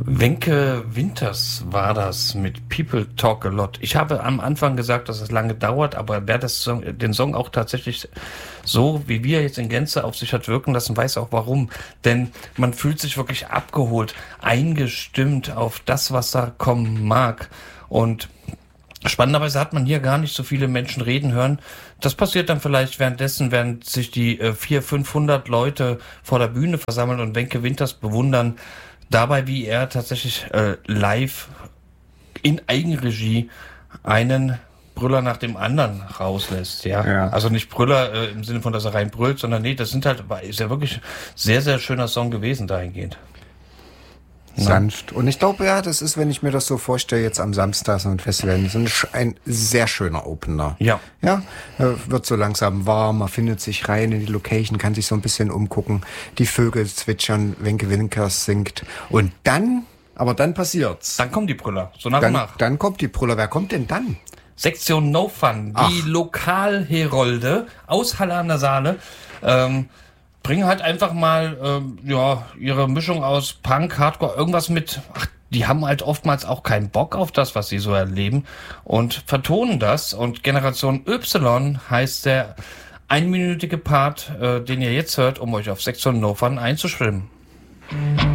Wenke Winters war das mit People Talk a Lot. Ich habe am Anfang gesagt, dass es lange dauert, aber wer den Song auch tatsächlich so, wie wir jetzt in Gänze auf sich hat wirken lassen, weiß auch warum. Denn man fühlt sich wirklich abgeholt, eingestimmt auf das, was da kommen mag. Und spannenderweise hat man hier gar nicht so viele Menschen reden hören. Das passiert dann vielleicht während sich die 400-500 Leute vor der Bühne versammeln und Wenke Winters bewundern. Dabei, wie er tatsächlich live in Eigenregie einen Brüller nach dem anderen rauslässt. Ja. Also nicht Brüller im Sinne von, dass er rein brüllt, sondern nee, ist ja wirklich sehr, sehr schöner Song gewesen dahingehend. Sanft. Und ich glaube, ja, das ist, wenn ich mir das so vorstelle, jetzt am Samstag so ein Festival, ein sehr schöner Opener. Ja. Ja, wird so langsam warm, man findet sich rein in die Location, kann sich so ein bisschen umgucken, die Vögel zwitschern, Wenke Winters singt und dann passiert's. Dann kommen die Brüller, so nach und nach. Dann kommt die Brüller. Wer kommt denn dann? Sektion No Fun, die Lokalherolde aus Halle an der Saale, bringen halt einfach mal ihre Mischung aus Punk, Hardcore, irgendwas mit. Die haben halt oftmals auch keinen Bock auf das, was sie so erleben und vertonen das. Und Generation Y heißt der einminütige Part, den ihr jetzt hört, um euch auf Sektion No Fun einzuschwimmen.